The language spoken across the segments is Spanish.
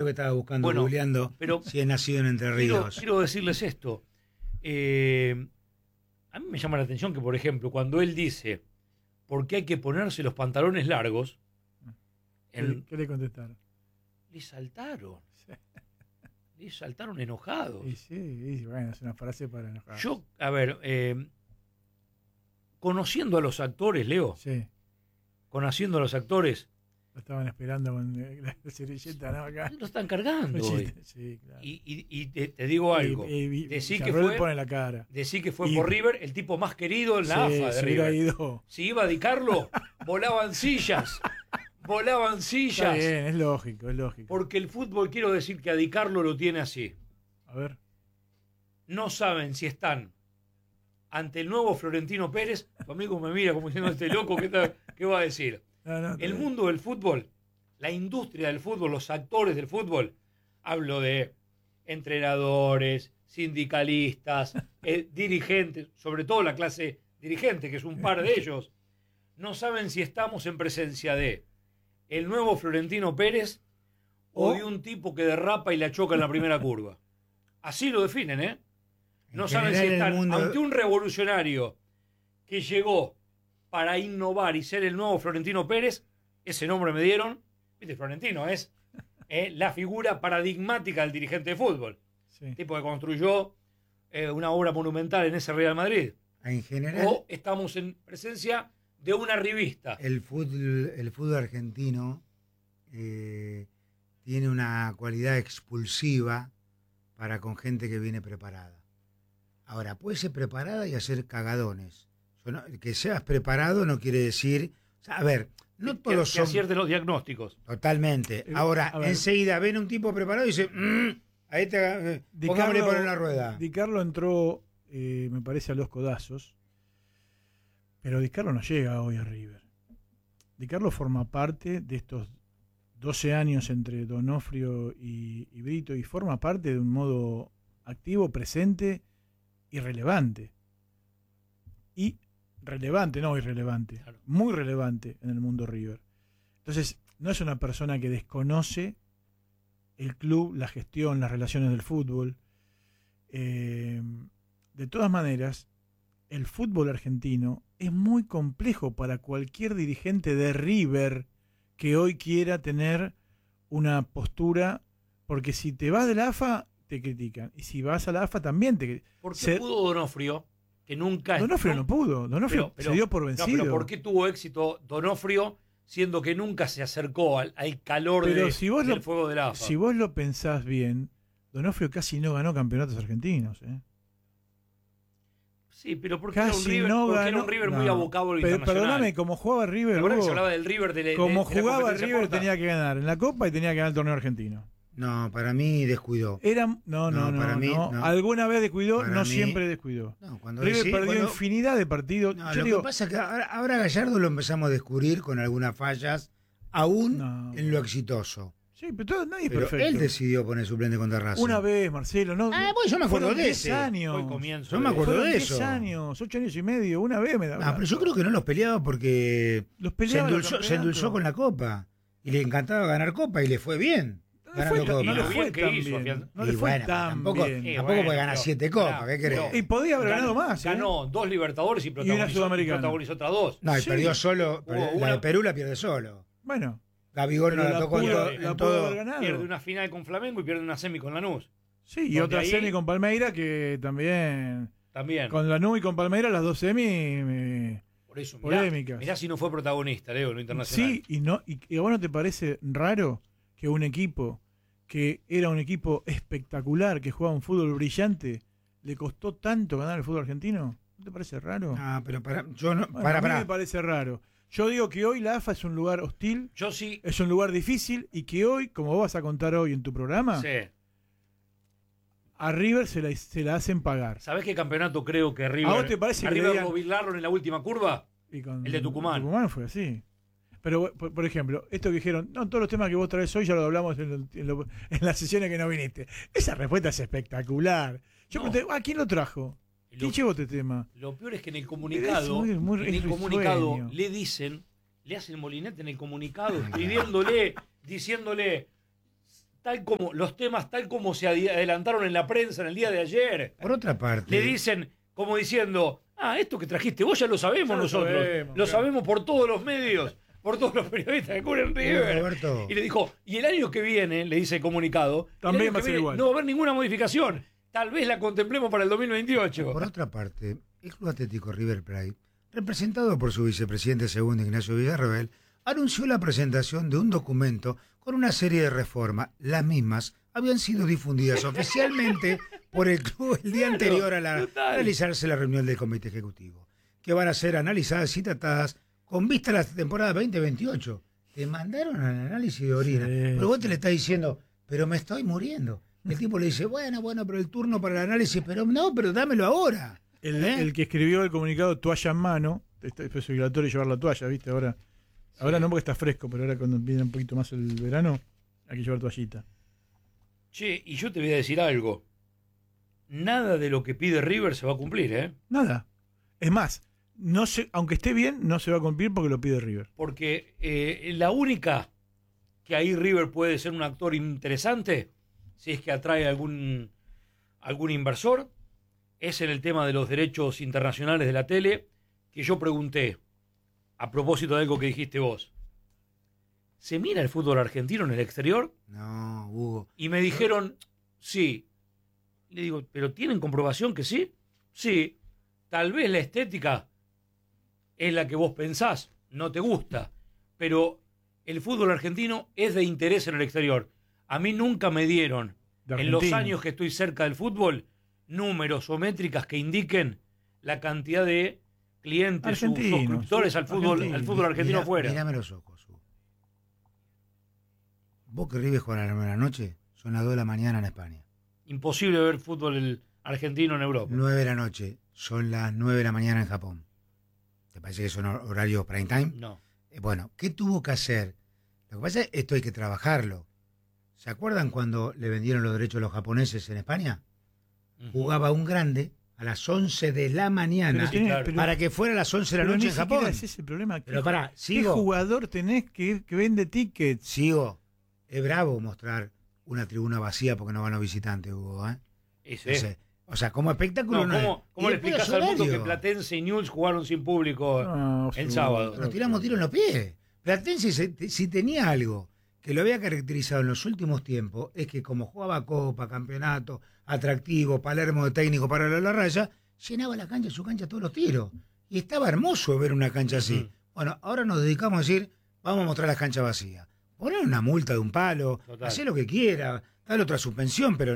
que estaba buscando, Bueno, googleando, pero si he nacido en Entre Ríos. quiero decirles esto. A mí me llama la atención que, por ejemplo, cuando él dice por qué hay que ponerse los pantalones largos, ¿Qué le contestaron? le saltaron. Le saltaron enojados. Sí, bueno, es una frase para enojar. Yo, a ver, conociendo a los actores, Leo, Sí, conociendo a los actores, lo estaban esperando con la servilleta, ¿no? Acá. lo están cargando hoy. Sí, claro. Y te digo algo. Decí que Villarroel fue, pone la cara. decí que fue Y- por River, el tipo más querido en la AFA de se hubiera River. ido. Si iba a Dicarlo, volaban sillas. Volaban Está sillas. bien, es lógico. Porque el fútbol, quiero decir que a Dicarlo lo tiene así. A ver. No saben si están ante el nuevo Florentino Pérez. Tu amigo me mira como diciendo, este loco, ¿qué va a decir? No, El mundo del fútbol, la industria del fútbol, los actores del fútbol, hablo de entrenadores, sindicalistas, dirigentes, sobre todo la clase dirigente, que es un par de ellos, no saben si estamos en presencia de el nuevo Florentino Pérez o de un tipo que derrapa y la choca en la primera curva. Así lo definen, ¿eh? No En saben si general, están el mundo- ante un revolucionario que llegó para innovar y ser el nuevo Florentino Pérez. Ese nombre me dieron. Viste, Florentino es la figura paradigmática del dirigente de fútbol. Sí. Tipo que construyó una obra monumental en ese Real Madrid. En general, O estamos en presencia de una revista. el fútbol argentino tiene una cualidad expulsiva para con gente que viene preparada. Ahora, puede ser preparada y hacer cagadones. Que seas preparado no quiere decir... O sea, a ver, no que todos son... acierten los diagnósticos. Totalmente. Ahora, a ver. enseguida ven un tipo preparado y dice... ahí te... pongámosle por una rueda. Di Carlo entró, me parece, a los codazos. Pero Di Carlo no llega hoy a River. Di Carlo forma parte de estos 12 años entre Donofrio y Brito y forma parte de un modo activo, presente y relevante. Y relevante, no irrelevante, Claro. muy relevante en el mundo River. Entonces, no es una persona que desconoce el club, la gestión, las relaciones del fútbol. De todas maneras, el fútbol argentino es muy complejo para cualquier dirigente de River que hoy quiera tener una postura, porque si te vas de la AFA, te critican. Y si vas a la AFA, también te critican. ¿Por qué pudo Donofrio, que nunca... Donofrio no pudo. Donofrio se dio por vencido. No, pero ¿por qué tuvo éxito Donofrio, siendo que nunca se acercó al calor Pero del si vos fuego de la AFA? Si vos lo pensás bien, Donofrio casi no ganó campeonatos argentinos. Sí, pero porque era un Casi River, no porque ganó. era un River muy abocado a lo internacional. Perdóname, como jugaba River, ¿Te acuerdas que Hugo, se hablaba del River de como de la jugaba competencia River corta? tenía que ganar en la Copa y tenía que ganar el torneo argentino. No, para mí descuidó. No, para mí, no. Alguna vez descuidó, Para no mí- siempre descuidó. No, cuando River decí- perdió cuando- infinidad de partidos. No, Yo lo digo, que pasa es que ahora Gallardo lo empezamos a descubrir con algunas fallas, aún No. en lo exitoso. sí, pero nadie es Pero perfecto. él decidió poner suplente contra Racing. Una vez, Marcelo, no. Pues yo me acuerdo fueron de 10 ese. años. Fue el comienzo. Yo me acuerdo Fueron de 10 eso. años, 8 años y medio, una vez me daba. No, pero yo creo que no los peleaba porque Los peleaba los se campeonatos. endulzó con la Copa. Y le encantaba ganar Copa y le fue bien. No le ganando fue, Copa. no le Lo fue bien que tan hizo, bien. No Y le fue bueno, tan tampoco, bien. tampoco puede ganar 7 Copas, ¿qué querés? Y podía haber ganado más. Ganó 2 Libertadores y una Sudamericana. protagonizó otras 2. No, y Sí. perdió solo. Hubo La una- de Perú la pierde solo. Bueno, Gabigol no pero la tocó pudo- en la pudo todo. haber ganado. Pierde una final con Flamengo y pierde una semi con Lanús. Sí, y Porque otra ahí- semi con Palmeira que también. También. Con Lanús y con Palmeira, las dos semi. Por eso, polémicas. mirá si no fue protagonista, Leo, en lo internacional. Sí, y a vos no te parece raro que un equipo que era un equipo espectacular, que jugaba un fútbol brillante, le costó tanto ganar el fútbol argentino? ¿No te parece raro? Ah, pero yo no. Bueno, a mí me Para. parece raro. Yo digo que hoy la AFA es un lugar hostil, Yo sí. es un lugar difícil y que hoy, como vos vas a contar hoy en tu programa, Sí. a River se la hacen pagar. ¿Sabés qué campeonato creo que River? ¿A vos te parece a que le River digan- lo virlaron en la última curva? Y con El de Tucumán. Tucumán fue así. Pero, por ejemplo, esto que dijeron, no, todos los temas que vos traes hoy ya lo hablamos en las sesiones que no viniste. Esa respuesta es espectacular. Yo No. pregunté, ¿a quién lo trajo? ¿Quién Lo, llevó este tema? lo peor es que en el comunicado, Es muy en el comunicado risueño. le dicen, le hacen molinete en el comunicado, escribiéndole, diciéndole, los temas tal como se adelantaron en la prensa en el día de ayer. Por otra parte, Le dicen, como diciendo, esto que trajiste vos ya lo sabemos nosotros. sabemos, Lo claro. sabemos por todos los medios, por todos los periodistas que cubren River. Roberto, Y le dijo, y el año que viene, le dice el comunicado, También el año va a que ser viene igual. no va a haber ninguna modificación. Tal vez la contemplemos para el 2028. por otra parte, el Club Atlético River Plate, representado por su vicepresidente segundo Ignacio Villarroel, anunció la presentación de un documento con una serie de reformas. Las mismas habían sido difundidas oficialmente por el club el día anterior a realizarse la reunión del comité ejecutivo, que van a ser analizadas y tratadas con vista a la temporada 2028. Te mandaron al análisis de orina, Sí, pero vos te le estás diciendo, pero me estoy muriendo. El tipo le dice, bueno, pero el turno para el análisis, pero dámelo ahora. El que escribió el comunicado, toalla en mano, es obligatorio llevar la toalla, ¿viste? Ahora no porque está fresco, pero ahora cuando viene un poquito más el verano, hay que llevar toallita. Che, y yo te voy a decir algo. Nada de lo que pide River se va a cumplir, ¿eh? Nada. Es más, aunque esté bien, no se va a cumplir porque lo pide River. Porque la única que ahí River puede ser un actor interesante, si es que atrae algún inversor, es en el tema de los derechos internacionales de la tele, que yo pregunté, a propósito de algo que dijiste vos. ¿Se mira el fútbol argentino en el exterior? No, Hugo. Y me dijeron, sí. Le digo, ¿pero tienen comprobación que sí? Sí. Tal vez la estética es la que vos pensás, no te gusta, pero el fútbol argentino es de interés en el exterior. A mí nunca me dieron, en los años que estoy cerca del fútbol, números o métricas que indiquen la cantidad de clientes, suscriptores al fútbol argentino afuera. Mírame los ojos, Hugo. Vos que River juega a las 9 de la noche, son las 2 de la mañana en España. Imposible ver fútbol argentino en Europa. 9 de la noche, son las 9 de la mañana en Japón. ¿Te parece que son horarios prime time? No. Bueno, ¿qué tuvo que hacer? Lo que pasa es que esto hay que trabajarlo. ¿Se acuerdan cuando le vendieron los derechos a los japoneses en España? Jugaba un grande a las 11 de la mañana para que fuera a las 11 de la noche en Japón. Ese es el problema. Pero pará, ¿Qué sigo. jugador tenés que vende tickets? Sigo. Es bravo mostrar una tribuna vacía porque no van los visitantes, Hugo, ¿eh? O sea, como espectáculo no. ¿Cómo le explicás al mundo que Platense y Newell's jugaron sin público el sábado? Nos tiramos tiro en los pies. Platense, si tenía algo que lo había caracterizado en los últimos tiempos, es que como jugaba Copa, Campeonato, atractivo, Palermo de técnico para la raya, llenaba su cancha todos los tiros. Y estaba hermoso ver una cancha así. Bueno, ahora nos dedicamos a decir, vamos a mostrar las canchas vacías. Poner una multa de un palo, hacer lo que quiera, dar otra suspensión, pero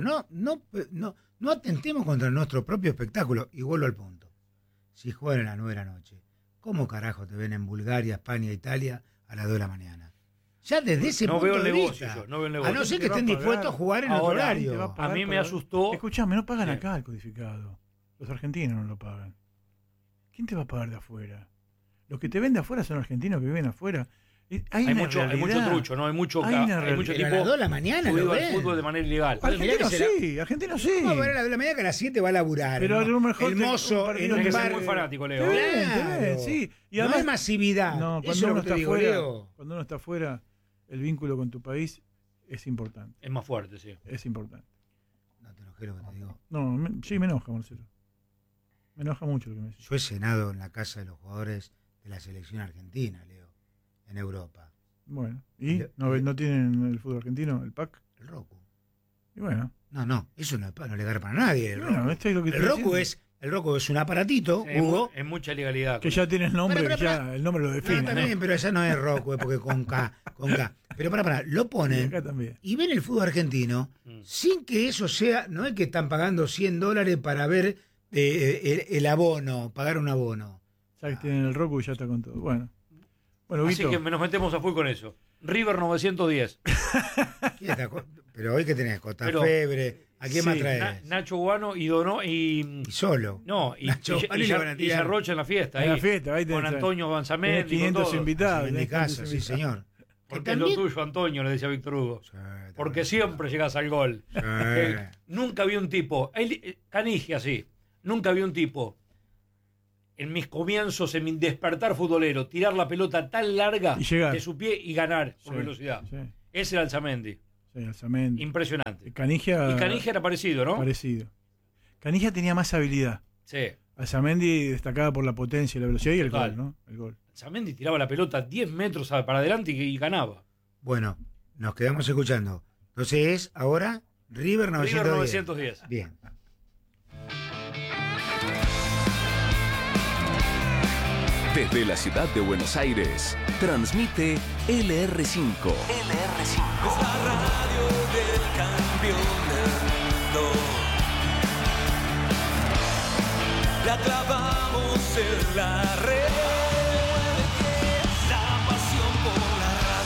no atentemos contra nuestro propio espectáculo. Y vuelvo al punto. Si juegan a las 9 de la noche, ¿cómo carajo te ven en Bulgaria, España, Italia a las 2 de la mañana? Ya desde ese punto veo el de negocio vista. Yo, no veo el negocio. A no ser que estén dispuestos a jugar en otro horario. A mí me asustó. Escuchame, no pagan acá el codificado. Los argentinos no lo pagan. ¿Quién te va a pagar de afuera? Los que te venden afuera son argentinos que viven afuera. Hay mucho trucho, ¿no? Hay mucho tipo a las 2 de la mañana subido al fútbol de manera ilegal. Argentinos sí. No, pero a las 2 de la mañana que a las 7 va a laburar. Pero a lo mejor el mozo en Tienes un que bar. ser muy fanático, Leo. Claro. Sí. Y No además, hay masividad. no, Eso es lo que te digo, Leo. cuando uno está afuera, el vínculo con tu país es importante. Es más fuerte, sí. Es importante. No te enojes lo que te digo. No, sí me enoja, Marcelo. Me enoja mucho lo que me decís. Yo he cenado en la casa de los jugadores de la selección argentina, Leo, en Europa. Bueno, ¿y no tienen el fútbol argentino, el PAC? El Roku. Y bueno. No, eso no le garpa a nadie. El Bueno, Roku. esto es lo que El Roku es un aparatito, Hugo. Es mucha legalidad. Que ya tiene el nombre, ya el nombre lo define. No, también, pero ya no es Roku, es porque con K. Pero lo ponen Acá también. y ven el fútbol argentino sin que eso sea, no es que están pagando $100 para ver el abono, pagar un abono. Ya que tienen el Roku y ya está con todo. Bueno, Así Vito. que nos metemos a full con eso. River 910. Pero hoy que tenés Cotafebre, ¿a quién más traes? Nacho Guano y Donó y Solo. no, y Nacho Guano y le van a tirar. Sarrocha en la fiesta. En la ahí, fiesta, ahí con tenés- Antonio tenés Banzamendi, con 500 todo. invitados. En mi tenés casa, 500 sí, invitados. señor. Porque Que es lo también- tuyo, Antonio, le decía Víctor Hugo. Sí, Porque siempre llegas al gol. Sí. Nunca vi un tipo, Canigia sí, nunca vi un tipo, en mis comienzos, en mi despertar futbolero, tirar la pelota tan larga Y llegar. de su pie y ganar por Sí, velocidad. sí, Ese era Alzamendi. Sí, Alzamendi. Impresionante. Canigia. Y Canigia era parecido, ¿no? Parecido. Canigia tenía más habilidad. Sí. Alzamendi destacaba por la potencia, la velocidad y el Total. gol, ¿no? El gol. Alzamendi tiraba la pelota 10 metros para adelante y ganaba. Bueno, nos quedamos escuchando. Entonces es ahora River 910. River 910. Bien. Desde la ciudad de Buenos Aires, transmite LR5. Es la radio del campeón del mundo. La clavamos en la red.